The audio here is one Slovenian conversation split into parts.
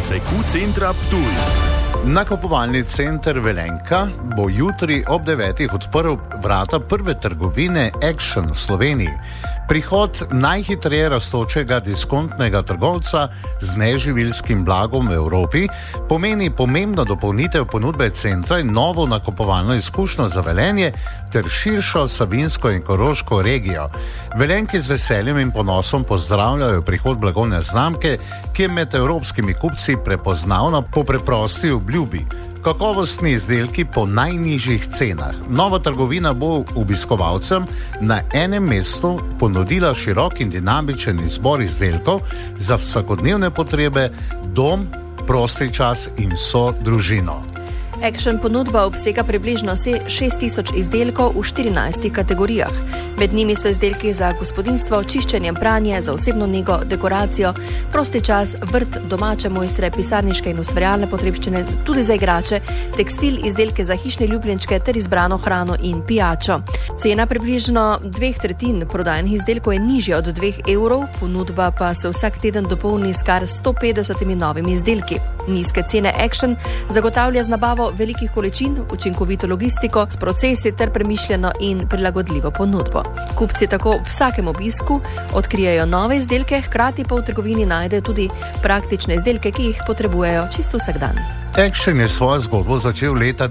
oglase Q-centra Ptuj. Nakupovalni center Velenjka bo jutri ob 9. odprl vrata prve trgovine Action v Sloveniji. Prihod najhitreje rastočega diskontnega trgovca z neživilskim blagom v Evropi pomeni pomembno dopolnitev ponudbe centra in novo nakupovalno izkušnjo za Velenje ter širšo Savinjsko in Koroško regijo. Velenjki z veseljem in ponosom pozdravljajo prihod blagovne znamke, ki je med evropskimi kupci prepoznavna po preprosti obljubi. Kakovostni izdelki po najnižjih cenah. Nova trgovina bo obiskovalcem na enem mestu ponudila širok in dinamičen izbor izdelkov za vsakodnevne potrebe, dom, prosti čas in vso družino. Action ponudba obsega približno 6000 izdelkov v 14 kategorijah. Med njimi so izdelki za gospodinjstvo, čiščenje, pranje, za osebno nego, dekoracijo, prosti čas, vrt, domače mojstre, pisarniške in ustvarjalne potrebščine, tudi za igrače, tekstil, izdelke za hišne ljubljenčke ter izbrano hrano in pijačo. Cena približno 2/3 prodajnih izdelkov je nižja od 2 evrov, ponudba pa se vsak teden dopolni s kar 150 novimi izdelki. Nizke cene Action zagotavlja z nabavo velikih količin, učinkovito logistiko, s procesi ter premišljeno in prilagodljivo ponudbo. Kupci tako ob vsakem obisku odkrijejo nove izdelke, hkrati pa v trgovini najdejo tudi praktične izdelke, ki jih potrebujejo čisto vsak dan. Action je svojo zgodbo začel leta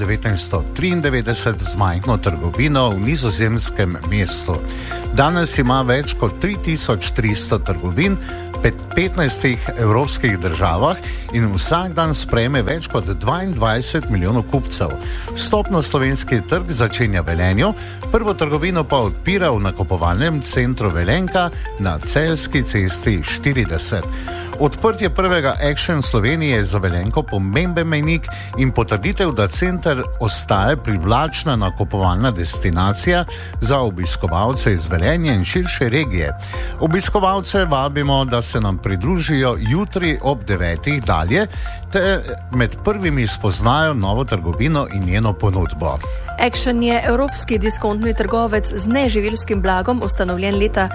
1993 z majhno trgovino v nizozemskem mestu. Danes ima več kot 3300 trgovin v 15 evropskih državah in vsak dan sprejme več kot 22 milijonov kupcev. Vstop na slovenski trg začenja v Velenju, prvo trgovino pa odpira v nakupovalnem centru Velenjka na Celjski cesti 40. Odprtje prvega Action Slovenije je za Velenjko pomemben mejnik in potrditev, da center ostaje privlačna nakupovalna destinacija za obiskovalce iz Velenja in širše regije. Obiskovalce vabimo, da se nam pridružijo jutri ob 9. dalje, te med prvimi spoznajo novo trgovino in njeno ponudbo. Action je evropski diskontni trgovec z neživilskim blagom, ustanovljen leta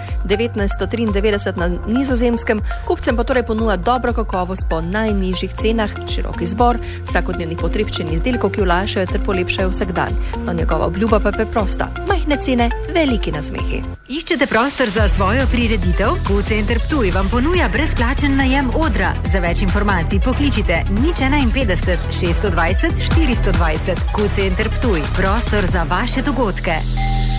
1993 na Nizozemskem. Kupcem pa torej ponuja dobro kakovost po najnižjih cenah, širok izbor vsakodnevnih potrebščin izdelkov, ki olajšajo ter polepšajo vsak dan. No, njegova obljuba pa je preprosta: majhne cene, veliki nasmehi. Iščete prostor za svojo prireditev? Q-center Ptuj vam ponuja brezplačen najem odra. Za več informacij pokličite 051 620 420. Q-center Ptuj. Prostor za vaše dogodke.